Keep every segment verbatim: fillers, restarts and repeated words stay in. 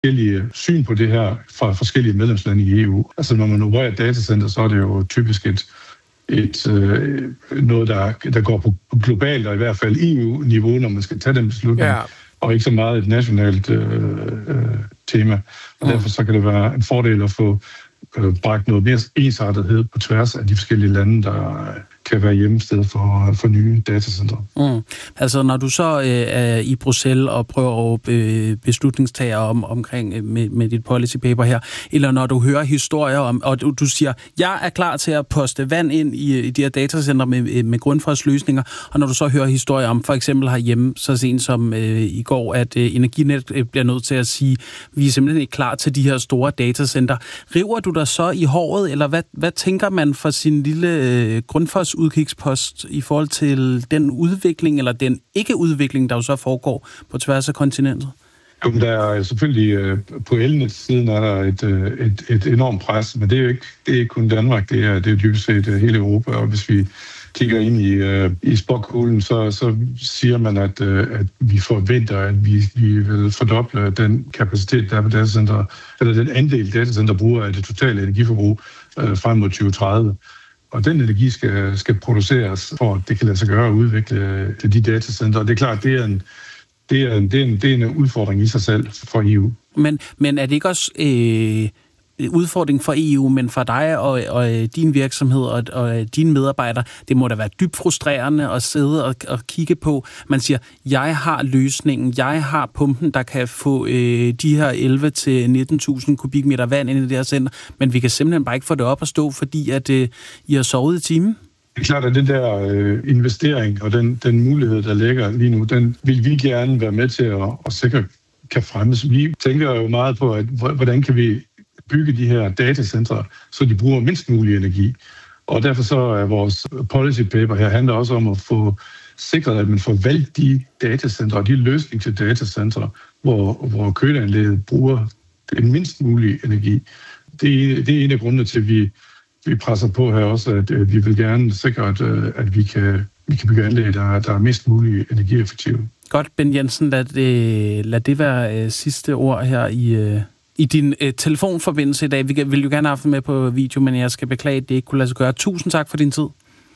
forskellige syn på det her fra forskellige medlemslande i E U. Altså når man opererer et datacenter, så er det jo typisk et, et, øh, noget, der, der går på globalt, og i hvert fald E U-niveau, når man skal tage den beslutning, ja. Og ikke så meget et nationalt øh, øh, tema. Og derfor så kan det være en fordel at få øh, bragt noget mere ensartethed på tværs af de forskellige lande, der kan være hjemmested for, for nye datacentre. Mm. Altså når du så øh, er i Bruxelles og prøver at øh, beslutningstager om, omkring øh, med, med dit policy paper her, eller når du hører historier om, og du, du siger, jeg er klar til at poste vand ind i, i de her datacentre med, med grundfredsløsninger, og når du så hører historier om, for eksempel herhjemme, så sent som øh, i går, at øh, Energinet øh, bliver nødt til at sige, vi er simpelthen ikke klar til de her store datacenter. River du dig så i håret, eller hvad, hvad tænker man for sin lille øh, grundfreds udkigspost i forhold til den udvikling, eller den ikke-udvikling, der jo så foregår på tværs af kontinentet? Jo, der er selvfølgelig på elnet-siden er der et, et, et enormt pres, men det er jo ikke, det er ikke kun Danmark, det er, det er dybest set hele Europa, og hvis vi kigger ind i, i spåkuglen, så, så siger man, at, at vi forventer, at vi, vi vil fordoble den kapacitet, der er på datacenter, eller den andel datacenter bruger af det totale energiforbrug frem mod tyve tredive. Og den energi skal, skal produceres, for at det kan lade sig gøre at udvikle de datacenter. Og det er klart, det er en, det er en, det er en, det er en udfordring i sig selv for E U. Men, men er det ikke også øh, udfordring for E U, men for dig og, og din virksomhed og, og dine medarbejdere? Det må da være dybt frustrerende at sidde og, og kigge på. Man siger, jeg har løsningen, jeg har pumpen, der kan få øh, de her elleve til nitten tusind kubikmeter vand ind i det her center, men vi kan simpelthen bare ikke få det op at stå, fordi at øh, I har sovet i timen. Det er klart, at den der øh, investering og den, den mulighed, der ligger lige nu, den vil vi gerne være med til at, at sikre kan fremmes. Vi tænker jo meget på, at hvordan kan vi bygge de her datacentre, så de bruger mindst mulig energi. Og derfor så er vores policy paper her handler også om at få sikret, at man får valgt de datacentre og de løsninger til datacentre, hvor, hvor køleanlægget bruger den mindst mulige energi. Det er, det er en af grundene til, at vi Vi presser på her også, at øh, vi vil gerne sikre, at, øh, at vi, kan, vi kan bygge anlæg, der, der er mest muligt energieffektive. Godt, Ben Jensen. Lad det, lad det være øh, sidste ord her i, øh, i din øh, telefonforbindelse i dag. Vi vil jo gerne have haft med på video, men jeg skal beklage, at det ikke kunne lade sig gøre. Tusind tak for din tid.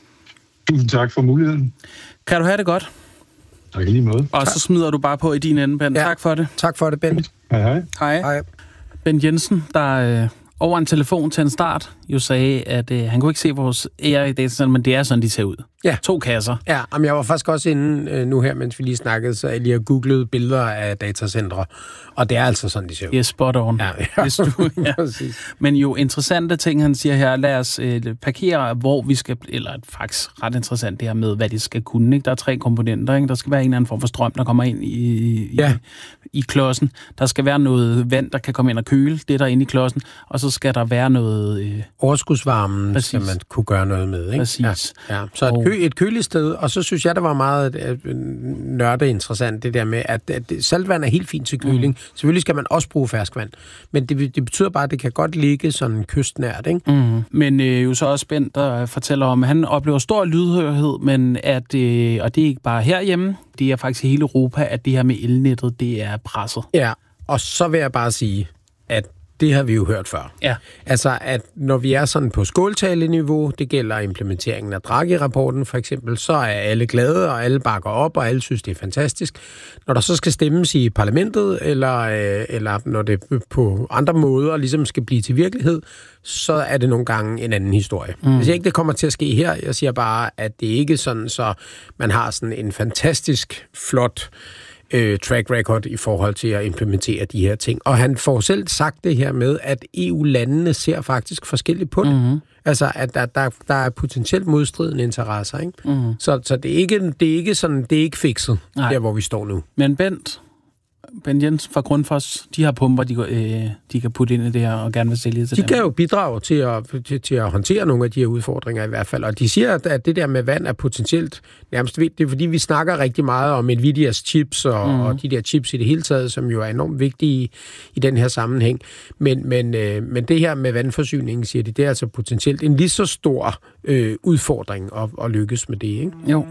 Tusind tak for muligheden. Kan du have det godt? Tak i lige måde. Og tak. Så smider du bare på i din ende, Ben. Ja. Tak for det. Tak for det, Ben. Hej, hej. Hej. Hej. Ben Jensen, der... Øh, over en telefon til en start, jo sagde, at øh, han kunne ikke se vores A I-datacenter, men det er sådan, de ser ud. Ja. To kasser. Ja, men jeg var faktisk også inde øh, nu her, mens vi lige snakkede, så jeg lige har googlet billeder af datacentre, og det er altså sådan, de ser ud. Det er spot on. Ja, ja. Hvis du, ja. Men jo interessante ting, han siger her, lad os øh, parkere, hvor vi skal, eller faktisk ret interessant det her med, hvad de skal kunne. Ikke? Der er tre komponenter. Ikke? Der skal være en eller anden form for strøm, der kommer ind i, i, ja. i, i klodsen. Der skal være noget vand, der kan komme ind og køle det, der er inde i klodsen, og så skal der være noget... Øh, overskudsvarmen, præcis. Skal man kunne gøre noget med. Ikke? Præcis. Ja, ja. Så et, kø, et køligt sted, og så synes jeg, det var meget øh, nørde interessant, det der med, at, at saltvand er helt fint til køling. Mm. Selvfølgelig skal man også bruge ferskvand, men det, det betyder bare, at det kan godt ligge sådan kystnært, ikke? Mm. Men øh, jo så også Ben, der fortæller om, at han oplever stor lydhørhed, men at, øh, og det er ikke bare herhjemme, det er faktisk i hele Europa, at det her med elnettet, det er presset. Ja, og så vil jeg bare sige, at det har vi jo hørt før. Ja. Altså, at når vi er sådan på skåltaleniveau, det gælder implementeringen af Draghi-rapporten for eksempel, så er alle glade, og alle bakker op, og alle synes, det er fantastisk. Når der så skal stemmes i parlamentet, eller, øh, eller når det på andre måder ligesom skal blive til virkelighed, så er det nogle gange en anden historie. Mm. Hvis ikke det kommer til at ske her, jeg siger bare, at det ikke er sådan, så man har sådan en fantastisk flot Øh, track record i forhold til at implementere de her ting. Og han får selv sagt det her med, at E U-landene ser faktisk forskelligt på det. Mm-hmm. Altså, at der, der, der er potentielt modstridende interesser, ikke? Mm-hmm. Så, så det er ikke, det er ikke sådan, det er ikke fikset, Nej. Der hvor vi står nu. Men Bent, Ben Jensen fra Grundfos, de har pumper, de, øh, de kan putte ind i det her og gerne vil sælge til De dem. kan jo bidrage til at, til, til at håndtere nogle af de her udfordringer i hvert fald. Og de siger, at det der med vand er potentielt nærmest vigtigt. Det er fordi, vi snakker rigtig meget om Nvidias chips og, mm. og de der chips i det hele taget, som jo er enormt vigtige i, i den her sammenhæng. Men, men, øh, men det her med vandforsyningen, siger de, det er altså potentielt en lige så stor øh, udfordring at, at lykkes med det, ikke? Jo.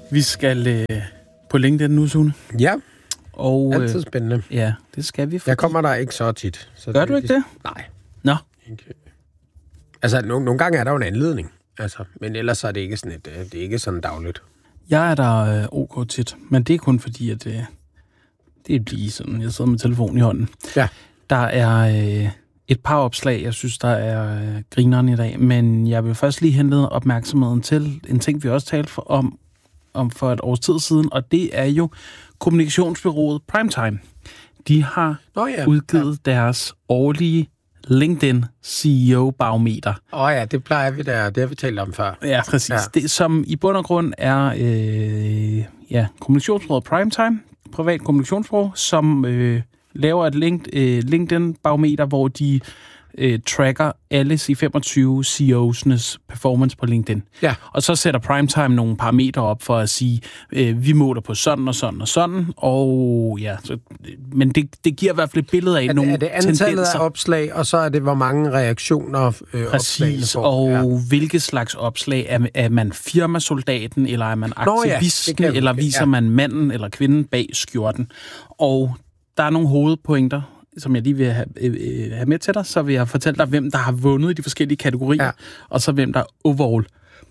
Vi skal øh, på LinkedIn nu, Sune. Ja, og, altid øh, spændende. Ja, det skal vi. Fordi... Jeg kommer der ikke så tit. Så Gør det, du ikke det? Nej. Nå. Ikke. Altså, nogle, nogle gange er der jo en anledning. Altså, men ellers er det ikke sådan, et, det er ikke sådan dagligt. Jeg er der øh, ok tit, men det er kun fordi, at øh, det er lige sådan, jeg sidder med telefonen i hånden. Ja. Der er øh, et par opslag, jeg synes, der er øh, grineren i dag, men jeg vil først lige henlede opmærksomheden til en ting, vi også talte for, om, om for et års tid siden, og det er jo kommunikationsbureauet Primetime. De har Nå, ja. udgivet ja. deres årlige LinkedIn C E O-barometer. Åh oh, ja, det plejer vi der. Det har vi talt om før. Ja, præcis. Ja. Det, som i bund og grund er øh, ja, kommunikationsbureauet Primetime, privat kommunikationsbureau, som øh, laver et link, øh, LinkedIn-barometer, hvor de øh, tracker alle C femogtyve C E O's performance på LinkedIn. Ja. Og så sætter Primetime nogle parametre op for at sige, øh, vi måler på sådan og sådan og sådan, og ja, så, men det, det giver i hvert fald et billede af er nogle det, er det antallet tendenser. af opslag, og så er det, hvor mange reaktioner øh, Præcis, får. og Ja. hvilke slags opslag? Er, er man firmasoldaten, eller er man aktivisten, Nå, ja, eller viser ja. man manden eller kvinden bag skjorten? Og der er nogle hovedpointer, som jeg lige vil have, øh, have med til dig, så vil jeg fortælle dig, hvem der har vundet i de forskellige kategorier, ja. og så hvem der overall,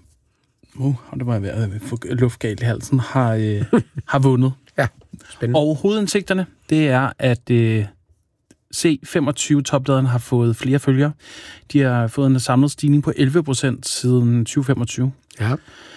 uh, og det må jeg være øh, luftgalt i halsen, har, øh, har vundet. Ja, spændende. Og hovedindsigterne, det er, at øh, C femogtyve-toplederne har fået flere følgere. De har fået en samlet stigning på elleve procent siden tyve femogtyve. Ja.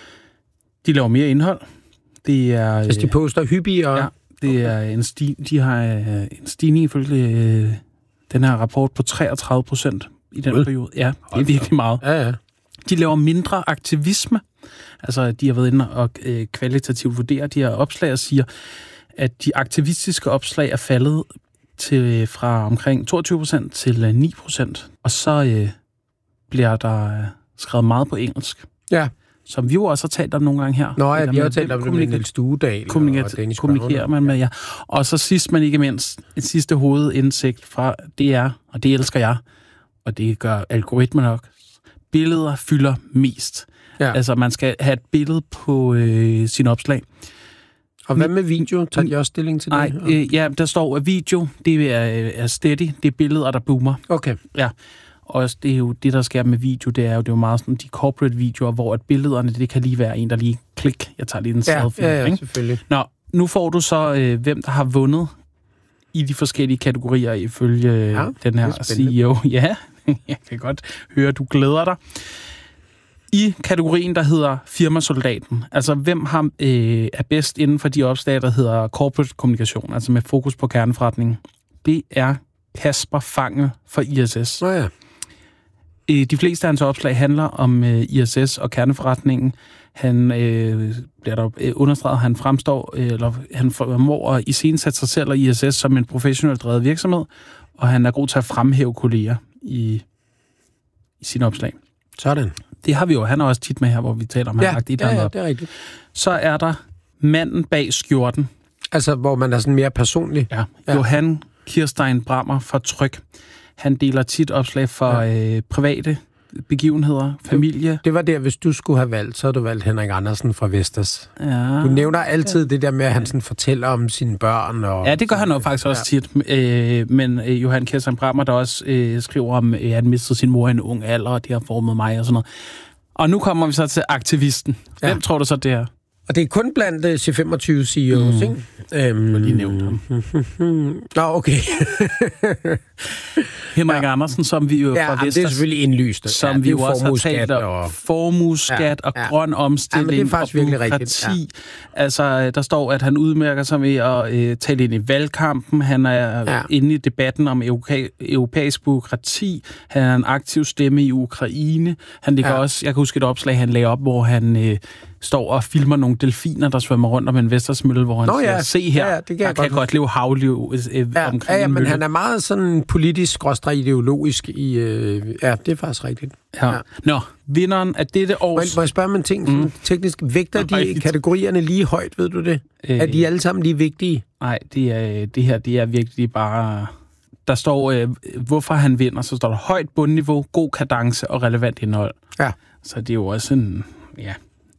De laver mere indhold. Det er, altså, de poster hyppigere. Ja, det er en sti, de har en stigning ifølge øh, den her rapport på treogtredive procent i den periode. Ja, det er virkelig meget. Ja, ja. De laver mindre aktivisme. Altså, de har været inde og øh, kvalitativt vurdere de her opslag og siger, at de aktivistiske opslag er faldet til fra omkring toogtyve procent til ni procent. Og så øh, bliver der øh, skrevet meget på engelsk. Ja. Som vi jo også har talt om nogle gange her. Nå ja, vi har talt om det med Niels Stuedal og Danish kommunikerer man med, ja. Og så sidst, men ikke mindst, en sidste hovedindsigt fra D R, og det elsker jeg, og det gør algoritmer nok. Billeder fylder mest. Ja. Altså, man skal have et billede på øh, sin opslag. Og hvad med video? Tager de også stilling til Nej, det? Øh, ja, der står, at video, det er, er steady, det er billeder, der boomer. Okay. Ja. Og det er jo det, der sker med video, det er jo, det er jo meget sådan de corporate videoer, hvor at billederne, det kan lige være en, der lige klik, jeg tager lige en ja, selfie. Ja, ja, ikke? selvfølgelig. Nå, nu får du så, øh, hvem der har vundet i de forskellige kategorier ifølge ja, den her C E O. Ja, jeg kan godt høre, du glæder dig. I kategorien, der hedder firmasoldaten, altså hvem har, øh, er bedst inden for de opslag, der hedder corporate kommunikation, altså med fokus på kerneforretningen, det er Kasper Fangel for I S S. Nå ja. De fleste af hans opslag handler om øh, I S S og kerneforretningen. Han øh, bliver der øh, understreget, han fremstår, øh, eller han formår at iscenesætte sig selv og I S S som en professionelt drevet virksomhed, og han er god til at fremhæve kolleger i, i sine opslag. Sådan. Det har vi jo, han er også tit med her, hvor vi taler om, ja, han har lagt et ja, ja, op. det er rigtigt. Så er der manden bag skjorten. Altså, hvor man er sådan mere personlig. Ja, ja. Johan Kirstein Brammer fra Tryg. Han deler tit opslag for ja. øh, private begivenheder, familie. Det var der, hvis du skulle have valgt, så havde du valgt Henrik Andersen fra Vestas. Ja. Du nævner altid ja. det der med, at han sådan fortæller om sine børn. Og ja, det gør han jo faktisk også ja. tit. Øh, men øh, Johan Kirstein Brammer, der også øh, skriver om, at han mistede sin mor i en ung alder, og det har formet mig og sådan noget. Og nu kommer vi så til aktivisten. Hvem ja. tror du så, det er? Og det er kun blandt uh, C femogtyve C E O's, mm. ikke? Øhm, lige nævnt ham. Nå, okay. Henrik ja. Andersen, som vi jo ja, fra Vestas... det er selvfølgelig indlyst. Som ja, vi jo også har talt om. Og... Formueskat ja, og ja. grøn omstilling ja, det er faktisk og bureaukrati. Ja. Altså, der står, at han udmærker sig med at øh, tale ind i valgkampen. Han er ja. inde i debatten om europæisk bureaukrati. Han er en aktiv stemme i Ukraine. Han ligger ja. også... Jeg kan huske et opslag, han lagde op, hvor han... Øh, står og filmer nogle delfiner, der svømmer rundt om en Vestersmølle, hvor han Nå, ja. siger, se her, ja, ja, det kan der jeg kan godt, godt leve havliv øh, ja, omkring ja, ja, en men mølle. han er meget sådan politisk og ideologisk i... Øh, ja, det er faktisk rigtigt. Ja. Ja. Nå, vinderen af dette års... Må, må jeg spørge om en ting? Mm. Teknisk, vægter de rigtigt. Kategorierne lige højt, ved du det? Øh, er de alle sammen lige vigtige? Nej, det, er, det her det er virkelig bare... Der står, øh, hvorfor han vinder, så står der højt bundniveau, god kadence og relevant indhold. Ja. Så det er jo også en... Ja...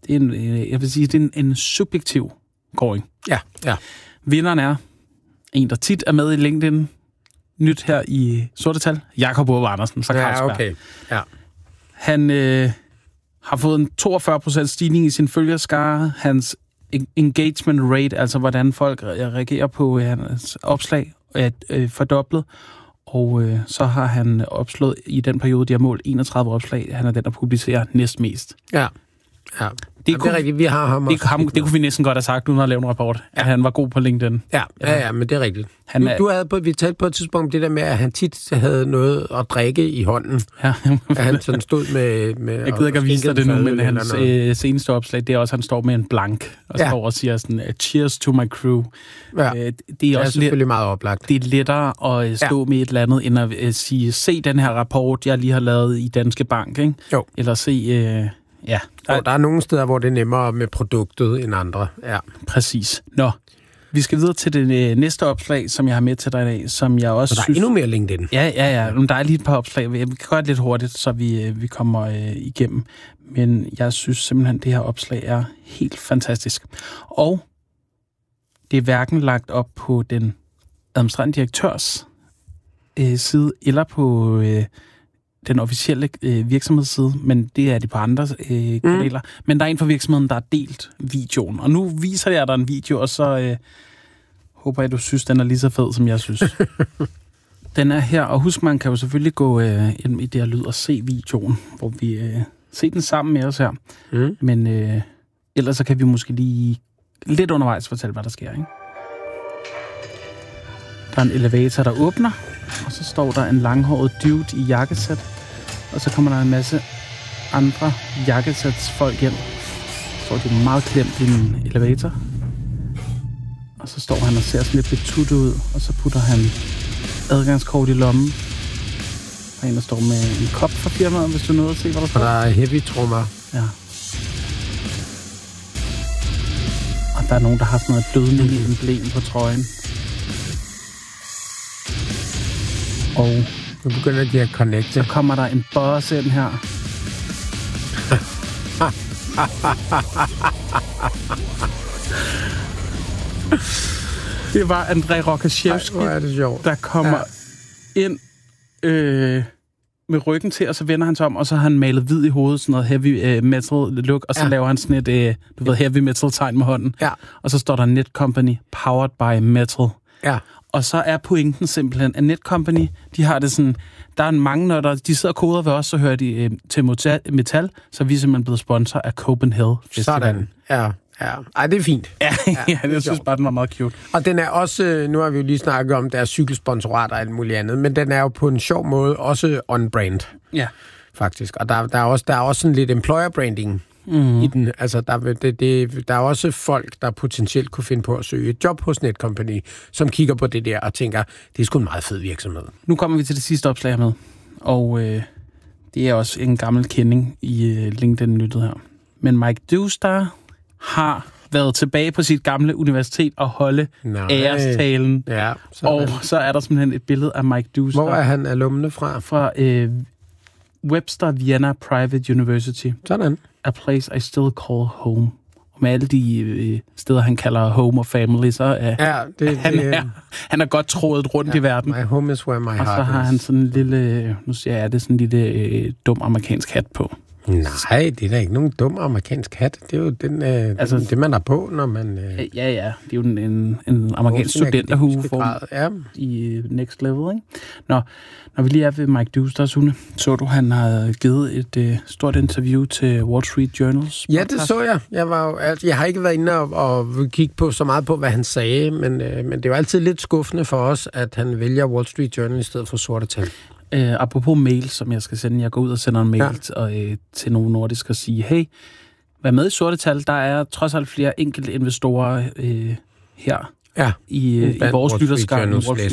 Det er en, jeg vil sige, det er en, en subjektiv kåring. Ja, ja. Vinderen er en, der tit er med i LinkedIn. Nyt her i Sorte Tal. Jakob Ove Andersen fra Carlsberg. Ja, okay. Ja. Han øh, har fået en toogfyrre procent stigning i sin følgerskare. Hans engagement rate, altså hvordan folk reagerer på hans opslag, er øh, fordoblet. Og øh, så har han opslået i den periode, de har målt enogtredive opslag. Han er den, der publicerer næstmest. Ja, ja. Det, ja, kunne, det er rigtigt, vi har ham det, ham, det kunne vi næsten godt have sagt, uden at lave en rapport, ja. At han var god på LinkedIn. Ja, ja, ja, men det er rigtigt. Han er, du, du havde på, vi talte på et tidspunkt om det der med, at han tit havde noget at drikke i hånden. Ja. At han sådan stod med... med jeg gider ikke at vise dig det nu, men hans øh, seneste opslag, det er også, at han står med en blank, og ja. står og siger sådan, cheers to my crew. Ja. Øh, det er, det er også selvfølgelig lidt, meget oplagt. Det er lettere at stå ja. med et eller andet, end at øh, sige, se den her rapport, jeg lige har lavet i Danske Bank, ikke? Jo. Eller se... Øh, Ja. Der, der er nogle steder, hvor det er nemmere med produktet end andre. Ja. Præcis. Nå, vi skal videre til det øh, næste opslag, som jeg har med til dig i dag, som jeg også så der synes... er endnu mere LinkedIn. Ja, ja, ja. Men der er lige et par opslag. Vi kan gøre det lidt hurtigt, så vi, øh, vi kommer øh, igennem. Men jeg synes simpelthen, det her opslag er helt fantastisk. Og det er hverken lagt op på den administrerende direktørs øh, side, eller på... Øh, den officielle øh, virksomhedsside, men det er de på andre øh, kanaler. Mm. Men der er en fra virksomheden, der har delt videoen. Og nu viser jeg dig en video, og så øh, håber jeg, du synes, den er lige så fed, som jeg synes. Den er her, og husk, man kan jo selvfølgelig gå øh, ind i det her lyd og se videoen, hvor vi øh, ser den sammen med os her. Mm. Men øh, ellers så kan vi måske lige lidt undervejs fortælle, hvad der sker, ikke? Der er en elevator, der åbner, og så står der en langhåret dude i jakkesæt, og så kommer der en masse andre jakkesætsfolk ind. Så står de meget klemt i en elevator. Og så står han og ser sådan lidt betuttet ud, og så putter han adgangskort i lommen. Der er en, der står med en kop fra firmaet, hvis du nåede at se, hvad der står. Og der er heavy trommer. Ja. Og der er nogen, der har sådan noget dødende emblem på trøjen. Og nu begynder de at connecte. Så kommer der en boss ind her. Det var André Rokoszewski, der kommer ja. ind øh, med ryggen til, og så vender han sig om, og så har han malet hvid i hovedet, sådan noget heavy uh, metal look, og så ja. laver han sådan et, uh, du ved, heavy metal tegn med hånden. Ja. Og så står der Netcompany, powered by metal. Ja. Og så er pointen simpelthen, at Netcompany, de har det sådan, der er mange, når der, de sidder og koder ved os, så hører de øh, til metal, så vi er simpelthen blevet sponsor af Copenhagen Festival. Sådan, ja. Ja, ej, det er fint. Ja, ja, ja det jeg synes bare, den var meget cute. Og den er også, nu har vi jo lige snakket om, der er cykelsponsorat og alt muligt andet, men den er jo på en sjov måde også on-brand. Ja. Faktisk. Og der, der, er, også, der er også sådan lidt employer branding mm. i den. Altså, der, det, det, der er også folk, der potentielt kunne finde på at søge et job hos Netcompany, som kigger på det der og tænker, det er sgu en meget fed virksomhed. Nu kommer vi til det sidste opslag med, og øh, det er også en gammel kending i øh, LinkedIn-nyttet her. Men Mike Dewstar har været tilbage på sit gamle universitet og holde Nej. ærestalen. Ja, og så er der simpelthen et billede af Mike Dewstar. Hvor er han alumne fra? Fra øh, Webster Vienna Private University. Sådan. A place I still call home. Og med alle de øh, steder, han kalder home og family, så øh, ja, det, han, det, er, han er godt trådet rundt ja, i verden. My home is where my heart is. Og så har han sådan en lille, nu siger jeg, det sådan en lille øh, dum amerikansk hat på. Nej, det er da ikke nogen dum amerikansk hat. Det er jo den, øh, altså, den, det, man har på, når man... Øh, ja, ja. Det er jo en, en, en amerikansk studenterhue ja. i next level, ikke? Nå, når vi lige er ved Mike Dewstar, Sune, så du, han har givet et øh, stort interview til Wall Street Journals? Ja, det så jeg. Jeg, var jo, altså, jeg har ikke været inde og, og kigge på så meget på, hvad han sagde, men, øh, men det er jo altid lidt skuffende for os, at han vælger Wall Street Journal i stedet for sorte tal. Uh, apropos mail, som jeg skal sende. Jeg går ud og sender en mail ja. og, uh, til nogle nordiske og sige, hey, vær med i sorte tal. Der er trods alt flere enkelte investorer uh, her ja. i, uh, i vores lytterskab.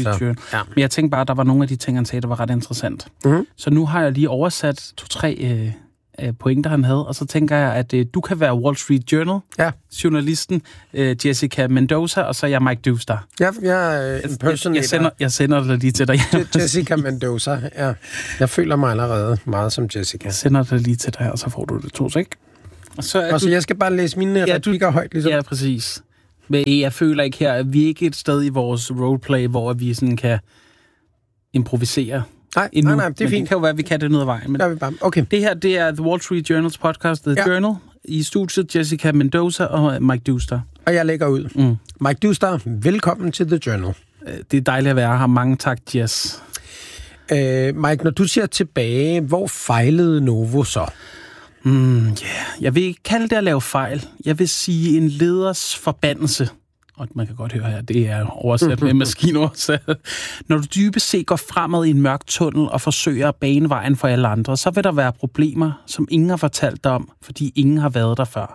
Ja. Men jeg tænkte bare, at der var nogle af de ting, han sagde, der var ret interessant. Mm-hmm. Så nu har jeg lige oversat to-tre uh, pointer, han havde, og så tænker jeg, at uh, du kan være Wall Street Journal, ja. journalisten uh, Jessica Mendoza, og så er jeg Mike Dewstar. Ja, jeg er impersonator. Jeg sender, jeg sender det lige til dig. Jessica Mendoza, ja. Jeg føler mig allerede meget som Jessica. Jeg sender det lige til dig, og så får du det to sek. Så altså, du... jeg skal bare læse mine ja, replikker du... højt, ligesom. Ja, præcis. Men jeg føler ikke her, at vi ikke er et sted i vores roleplay, hvor vi sådan kan improvisere. Nej, nej, nej, det er men fint. Det kan jo være, at vi kan det ned ad vejen. Men det, vi bare. Okay. Det her, det er The Wall Street Journals podcast, The ja. Journal. I studiet Jessica Mendoza og Mike Duster. Og jeg lægger ud. Mm. Mike Duster, velkommen til The Journal. Det er dejligt at være her. Mange tak, Jess. Uh, Mike, når du ser tilbage, hvor fejlede Novo så? Mm, yeah. Jeg vil ikke kalde det at lave fejl. Jeg vil sige en leders forbandelse. Og man kan godt høre her, det er oversat med maskinoversat. Når du dybest set går fremad i en mørk tunnel og forsøger at bane vejen for alle andre, så vil der være problemer, som ingen har fortalt dig om, fordi ingen har været der før.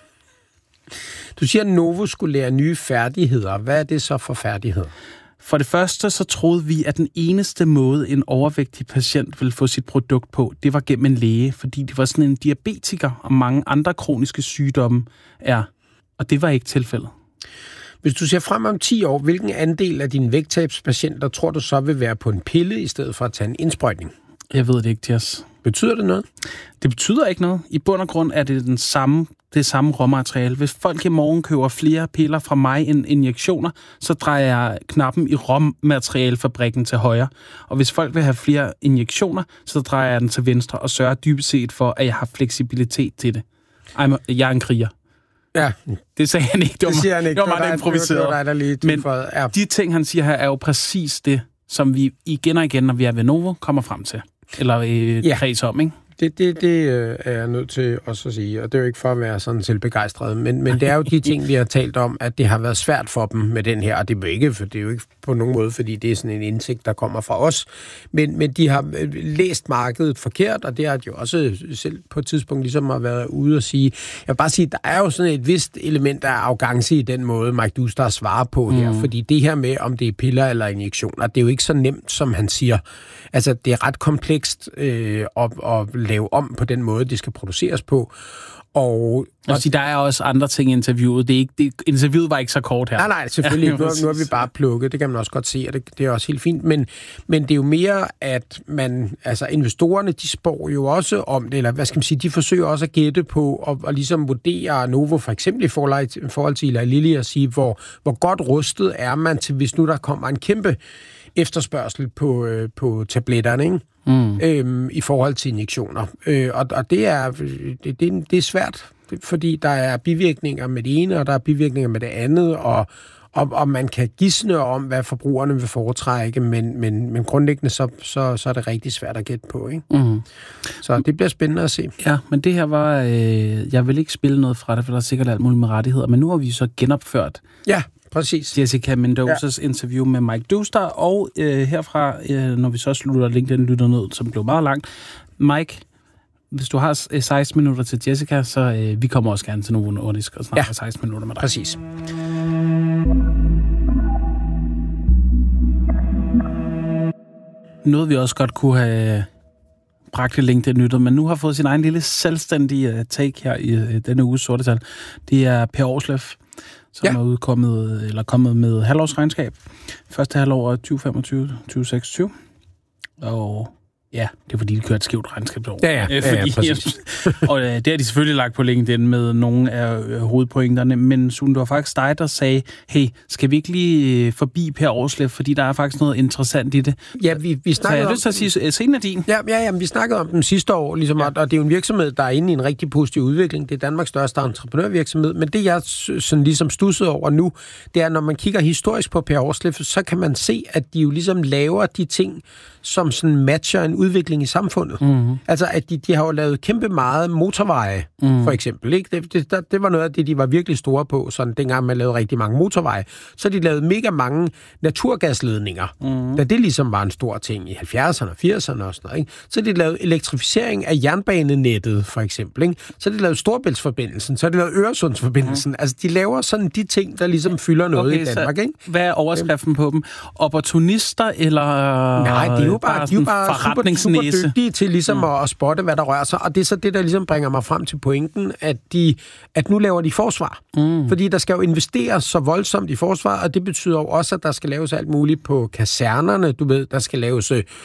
Du siger, at Novo skulle lære nye færdigheder. Hvad er det så for færdigheder? For det første, så troede vi, at den eneste måde, en overvægtig patient ville få sit produkt på, det var gennem en læge, fordi det var sådan en diabetiker og mange andre kroniske sygdomme er. Og det var ikke tilfældet. Hvis du ser frem om ti år, hvilken andel af dine vægttabspatienter tror du så vil være på en pille, i stedet for at tage en indsprøjtning? Jeg ved det ikke, Jess. Betyder det noget? Det betyder ikke noget. I bund og grund er det den samme, det samme råmateriale. Hvis folk i morgen køber flere piller fra mig end injektioner, så drejer jeg knappen i råmaterialefabrikken til højre. Og hvis folk vil have flere injektioner, så drejer jeg den til venstre og sørger dybest set for, at jeg har fleksibilitet til det. Jeg er en kriger. Ja. Det sagde han ikke. Det, var, det siger han ikke. Det var meget improviseret. Det var dig, der lige Men ja. De ting, han siger her, er jo præcis det, som vi igen og igen, når vi er ved Novo, kommer frem til. Eller øh, ja. kreds om, ikke? Det, det, det er jeg nødt til også at sige, og det er jo ikke for at være sådan selvbegejstret, men, men det er jo de ting, vi har talt om, at det har været svært for dem med den her, og det er jo ikke, for det er jo ikke på nogen måde, fordi det er sådan en indsigt, der kommer fra os, men, men de har læst markedet forkert, og det har de jo også selv på et tidspunkt ligesom har været ude og sige. Jeg vil bare sige, der er jo sådan et vist element af arrogance i den måde, Mike Duster svarer på her, mm. fordi det her med, om det er piller eller injektioner, det er jo ikke så nemt, som han siger. Altså, det er ret komplekst øh, at, at lave om på den måde, det skal produceres på. Og, og sige, der er også andre ting i interviewet. Det er ikke, det, interviewet var ikke så kort her. Nej, nej, selvfølgelig. Nu, nu er vi bare plukket. Det kan man også godt se, og det, det er også helt fint. Men, men det er jo mere, at man, altså investorerne, de spår jo også om det, eller hvad skal man sige, de forsøger også at gætte på, og, og ligesom vurdere Novo, for eksempel i forhold, forhold til Eli Lilly, at sige, hvor, hvor godt rustet er man til, hvis nu der kommer en kæmpe efterspørgsel på, øh, på tabletterne, ikke? Mm. Øhm, i forhold til injektioner. Øh, og, og det er, det, det, det er svært, fordi der er bivirkninger med det ene, og der er bivirkninger med det andet, og, og, og man kan gisne om, hvad forbrugerne vil foretrække, men, men, men grundlæggende så, så, så er det rigtig svært at gætte på, ikke? Mm. Så det bliver spændende at se. Ja, men det her var, øh, jeg vil ikke spille noget fra det, for der er sikkert alt muligt med rettigheder, men nu har vi så genopført ja. Præcis. Jessica Mendozas ja. interview med Mike Duster, og øh, herfra, øh, når vi så slutter LinkedIn-lytter ned, som blev meget langt. Mike, hvis du har seksten minutter til Jessica, så øh, vi kommer også gerne til Novo Nordisk og snakker ja. seksten minutter med dig. Præcis. Noget vi også godt kunne have bragt i LinkedIn-lytter, men nu har fået sin egen lille selvstændige take her i øh, denne uges sorte tal. Det er Per Aarsleff, som ja. er udkommet, eller kommet med halvårsregnskab. Første halvår tyve femogtyve til tyve seksogtyve. Og ja, det er fordi, de kører et skævt regnskabsår. Ja, ja, ja, ja præcis. Og øh, det har de selvfølgelig lagt på LinkedIn med nogle af øh, hovedpointerne, men Sune, det var faktisk dig, der sagde, hey, skal vi ikke lige øh, forbi Per Aarsleff, fordi der er faktisk noget interessant i det. Ja, vi, vi snakkede Så jeg har lyst til at sige, øh, scenen er din. Ja, ja, ja, vi snakkede om den sidste år, ligesom, ja. og det er jo en virksomhed, der er inde i en rigtig positiv udvikling. Det er Danmarks største entreprenørvirksomhed, men det, jeg sådan ligesom stussede over nu, det er, når man kigger historisk på Per Aarsleff, så kan man se, at de jo ligesom laver de ting, som sådan matcher en udvikling i samfundet. Mm-hmm. Altså, at de, de har jo lavet kæmpe meget motorveje, mm. for eksempel. Ikke? Det, det, der, det var noget af det, de var virkelig store på, sådan dengang man lavede rigtig mange motorveje. Så de lavede mega mange naturgasledninger, mm. da det ligesom var en stor ting i halvfjerdserne og firserne og sådan noget. Ikke? Så de lavede elektrificering af jernbanenettet, for eksempel. Ikke? Så de lavede Storebæltsforbindelsen, så de lavede Øresundsforbindelsen. Mm. Altså, de laver sådan de ting, der ligesom fylder noget okay, i Danmark. Ikke? Hvad er overskriften på dem? Opportunister, eller... Nej, det er jo bare, de er jo bare super, super dygtige til ligesom mm. at, at spotte, hvad der rører sig. Og det er så det, der ligesom bringer mig frem til pointen, at, de, at nu laver de forsvar. Mm. Fordi der skal jo investeres så voldsomt i forsvar, og det betyder jo også, at der skal laves alt muligt på kasernerne. Du ved, der skal laves øh,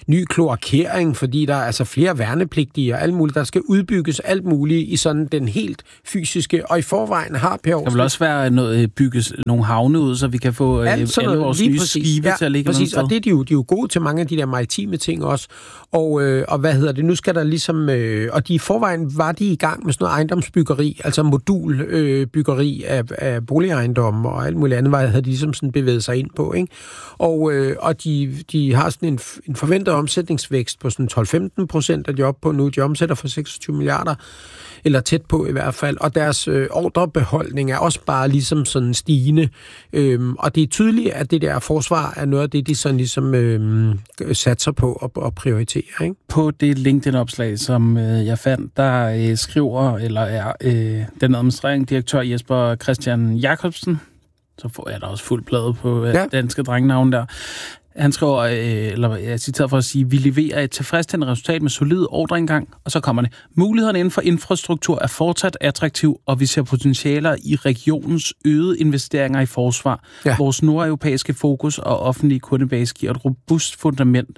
ny kloakering, fordi der er altså flere værnepligtige og alt muligt. Der skal udbygges alt muligt i sådan den helt fysiske, og i forvejen har Per Aarsleff... Der vil også være noget, bygges nogle havne ud, så vi kan få alle vores nye skibe ja, til at ligge præcis, og det er de, jo, de er jo gode til mange af de der maritime ting også. Og, øh, og hvad hedder det, nu skal der ligesom... Øh, og de i forvejen var de i gang med sådan noget ejendomsbyggeri, altså modulbyggeri øh, af, af boligejendomme og alt muligt andet, havde de ligesom sådan bevæget sig ind på, ikke? Og, øh, og de, de har sådan en, en forventet omsætningsvækst på sådan tolv til femten procent af de op på nu. De omsætter for seksogtyve milliarder, eller tæt på i hvert fald, og deres øh, ordrebeholdning er også bare ligesom sådan stigende. Øhm, og det er tydeligt, at det der forsvar er noget af det, de sådan ligesom øh, satser på og, og prioriterer, ikke? På det LinkedIn-opslag, som øh, jeg fandt, der øh, skriver, eller er øh, den administrerende direktør Jesper Christian Jacobsen, så får jeg da også fuld plade på øh, ja. danske drengenavn der. Han skriver, øh, eller jeg citerer for at sige, vi leverer et tilfredsstillende resultat med solid ordreindgang, og så kommer det. Mulighederne inden for infrastruktur er fortsat attraktiv, og vi ser potentialer i regionens øgede investeringer i forsvar. Ja. Vores nordeuropæiske fokus og offentlige kundebase giver et robust fundament.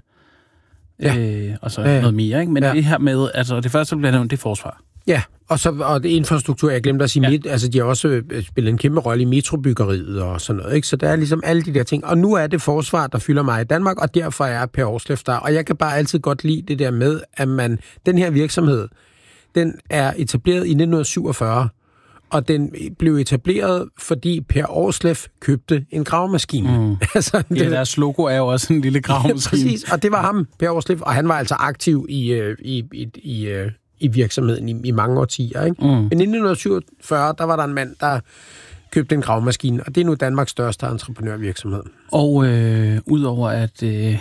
Ja. Øh, og så ja, ja. noget mere, ikke? Men ja. det her med, altså det første, der bliver nævnt, det er forsvar. Ja, og så og det infrastruktur, jeg glemte at sige, ja. mit, altså de har også spillet en kæmpe rolle i metrobyggeriet og sådan noget, ikke? Så der er ligesom alle de der ting. Og nu er det forsvar, der fylder mig i Danmark, og derfor er Per Aarsleff der. Og jeg kan bare altid godt lide det der med, at man, den her virksomhed, den er etableret i nitten syvogfyrre, og den blev etableret, fordi Per Aarsleff købte en gravemaskine. Mm. altså, ja, det, deres logo er jo også en lille gravemaskine. Ja, præcis, og det var ham, Per Aarsleff, og han var altså aktiv i, i, i, i i virksomheden i, i mange årtier, ikke? Mm. Men i nitten syvogfyrre, der var der en mand, der købte en gravemaskine, og det er nu Danmarks største entreprenørvirksomhed. Og øh, udover at øh,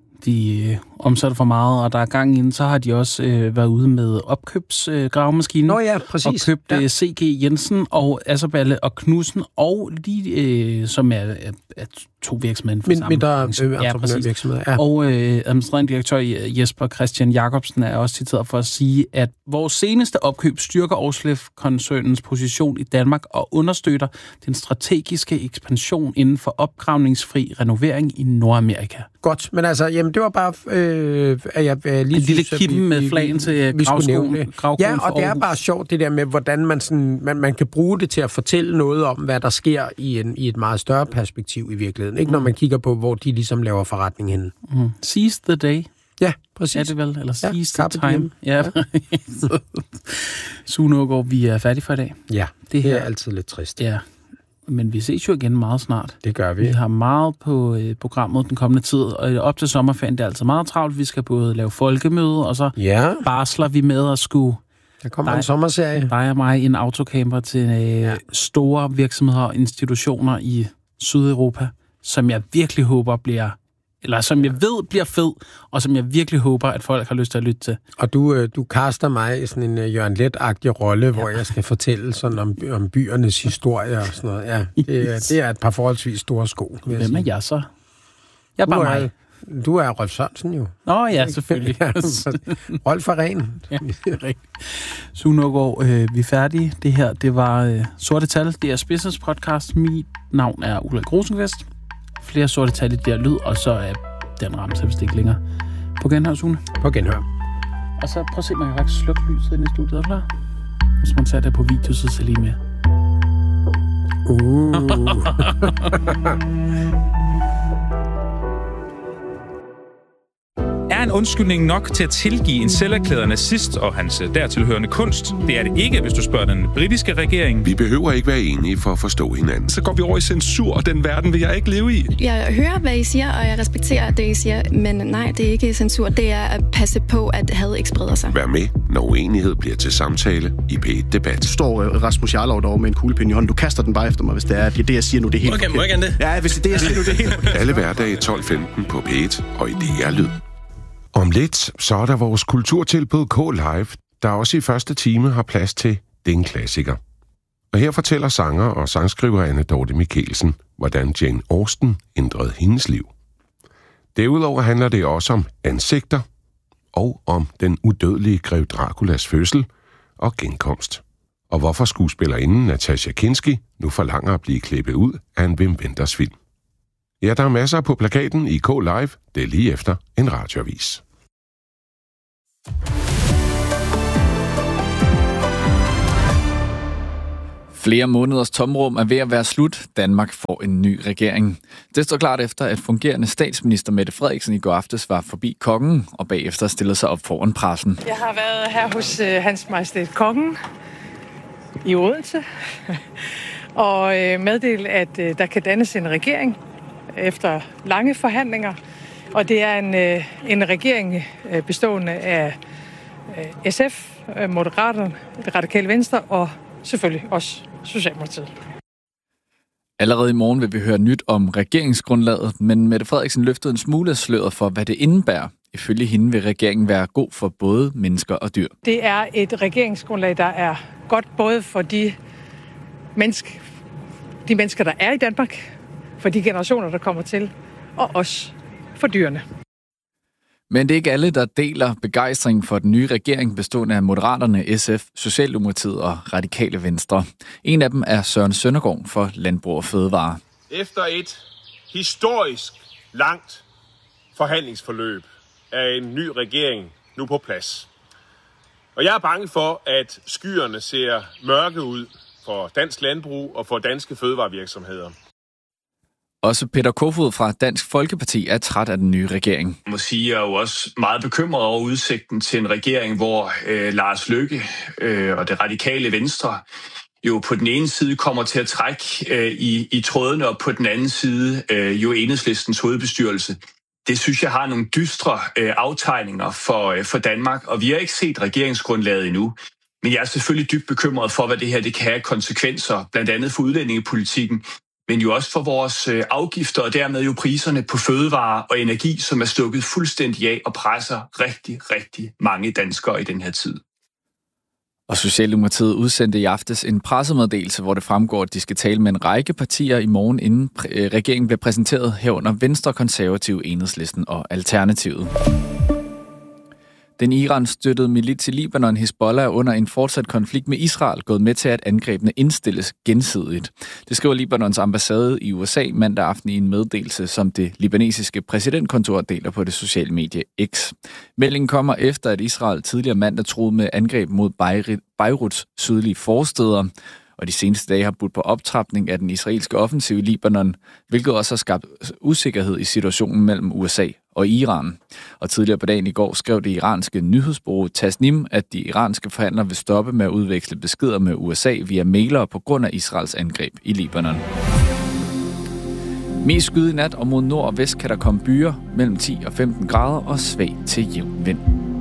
de øh, omsætter for meget, og der er gang inden, så har de også øh, været ude med opkøbsgravemaskinen. Øh, Nå ja, præcis. Og købt ja. C G Jensen og Asserballe og Knudsen, og de, øh, som er, er, er to virksomheder for sammen. Mindre øh, entreprenørvirksomheder, ja. Og øh, administrerende direktør Jesper Christian Jacobsen er også citeret for at sige, at vores seneste opkøb styrker Aarsleff-koncernens position i Danmark og understøtter den strategiske ekspansion inden for opgravningsfri renovering i Nordamerika. Godt, men altså, jamen, det var bare, øh, at jeg øh, lige en lille kippen med flagen til gravskolen. Ja, og det er bare sjovt, det der med, hvordan man, sådan, man, man kan bruge det til at fortælle noget om, hvad der sker i, en, i et meget større perspektiv i virkeligheden. Ikke, når man kigger på, hvor de ligesom laver forretning henne. Mm. Seize the day. Ja, præcis. Er det vel? Eller seize ja, the time. Ja, ja. Sune Aagaard, vi er færdige for i dag. Ja, det, det er altid lidt trist. Ja, men vi ses jo igen meget snart. Det gør vi. Vi har meget på øh, programmet den kommende tid, og op til sommerferien, det er altid meget travlt. Vi skal både lave folkemøde, og så ja. barsler vi med at skulle... Der kommer dig, en sommerserie. Dig og mig en autocamper til øh, ja. store virksomheder og institutioner i Sydeuropa, som jeg virkelig håber bliver, eller som jeg ved bliver fed, og som jeg virkelig håber, at folk har lyst til at lytte til. Og du, du kaster mig i sådan en uh, Jørgen Leth-agtig rolle, ja. hvor jeg skal fortælle sådan om, om byernes historie og sådan noget. Ja, det, er, det er et par forholdsvis store sko. Hvem er jeg så? Jeg er bare du er, mig. Du er Rolf Sørensen jo. Nå ja, selvfølgelig. Rolf er ren. Ja, Sune Aagaard, øh, vi er færdige. Det her, det var øh, Sorte Tal, det er Business Podcast. Mit navn er Ulrik Rosenqvist. Flere sorte tal i det her lyd, og så er den ramt sig vist ikke længere. På genhør, Sune. På genhør. Og så prøv at se, man kan faktisk slukke lyset inde i studiet. Er klar? Hvis man ser det på video, så ser lige med. Uh. Er en undskyldning nok til at tilgive en selverklæret nazist og hans dertilhørende kunst? Det er det ikke, hvis du spørger den britiske regering. Vi behøver ikke være enige for at forstå hinanden. Så går vi over i censur, og den verden vil jeg ikke leve i. Jeg hører, hvad I siger, og jeg respekterer det, I siger, men nej, det er ikke censur. Det er at passe på, at had ikke spreder sig. Vær med, når uenighed bliver til samtale i P et Debat. Står Rasmus Jarlov derovre med en kuglepind i hånden. Du kaster den bare efter mig, hvis det er det, det jeg siger nu, det er helt okay, må jeg gerne det? Ja, hvis det er det, jeg siger nu, det er helt okay. Alle hverdage tolv femten på P et og i D R Lyd. Om lidt, så er der vores kulturtilbud K-Live, der også i første time har plads til Det er en klassiker. Og her fortæller sanger og sangskriver Anne Dorte Michelsen, hvordan Jane Austen ændrede hendes liv. Derudover handler det også om ansigter og om den udødelige grev Draculas fødsel og genkomst. Og hvorfor skuespillerinden Natasha Kinski nu forlanger at blive klippet ud af en Wim Wenders film. Ja, der er masser på plakaten i K Live. Det er lige efter en radioavis. Flere måneders tomrum er ved at være slut. Danmark får en ny regering. Det står klart efter, at fungerende statsminister Mette Frederiksen i går aftes var forbi kongen og bagefter stillede sig op foran pressen. Jeg har været her hos øh, Hans Majestæt Kongen i Odense og øh, meddelt, at øh, der kan dannes en regering efter lange forhandlinger. Og det er en, øh, en regering øh, bestående af øh, S F, øh, Moderaterne, Det Radikale Venstre og selvfølgelig også Socialdemokratiet. Allerede i morgen vil vi høre nyt om regeringsgrundlaget, men Mette Frederiksen løftede en smule af sløret for, hvad det indebærer. Ifølge hende vil regeringen være god for både mennesker og dyr. Det er et regeringsgrundlag, der er godt både for de, menneske, de mennesker, der er i Danmark, for de generationer, der kommer til, og også for dyrene. Men det er ikke alle, der deler begejstring for den nye regering, bestående af Moderaterne, S F, Socialdemokratiet og Radikale Venstre. En af dem er Søren Søndergaard for Landbrug og Fødevare. Efter et historisk langt forhandlingsforløb er en ny regering nu på plads. Og jeg er bange for, at skyerne ser mørke ud for dansk landbrug og for danske fødevarevirksomheder. Også Peter Kofod fra Dansk Folkeparti er træt af den nye regering. Jeg må sige, jeg er jo også meget bekymret over udsigten til en regering, hvor øh, Lars Løkke øh, og det radikale Venstre jo på den ene side kommer til at trække øh, i, i trådene, og på den anden side øh, jo Enhedslistens hovedbestyrelse. Det synes jeg har nogle dystre øh, aftegninger for, øh, for Danmark, og vi har ikke set regeringsgrundlaget endnu. Men jeg er selvfølgelig dybt bekymret for, hvad det her det kan have konsekvenser, blandt andet for udlændingepolitikken, men jo også for vores afgifter og dermed jo priserne på fødevarer og energi, som er stukket fuldstændig af og presser rigtig, rigtig mange danskere i den her tid. Og Socialdemokratiet udsendte i aftes en pressemeddelelse, hvor det fremgår, at de skal tale med en række partier i morgen, inden regeringen bliver præsenteret herunder Venstre, Konservative, Enhedslisten og Alternativet. Den Iran-støttede milits i Libanon, Hezbollah, er under en fortsat konflikt med Israel gået med til, at angrebene indstilles gensidigt. Det skriver Libanons ambassade i U S A mandag aften i en meddelelse, som det libanesiske præsidentkontor deler på det sociale medie X. Meldingen kommer efter, at Israel tidligere mandag truede med angreb mod Beiruts sydlige forstæder, og de seneste dage har budt på optrapning af den israelske offensiv i Libanon, hvilket også har skabt usikkerhed i situationen mellem U S A og Iran. Og tidligere på dagen i går skrev det iranske nyhedsbureau Tasnim, at de iranske forhandlere vil stoppe med at udveksle beskeder med U S A via mailere på grund af Israels angreb i Libanon. Mest skyde i nat, og mod nord og vest kan der komme byer mellem ti og femten grader og svag til jævn vind.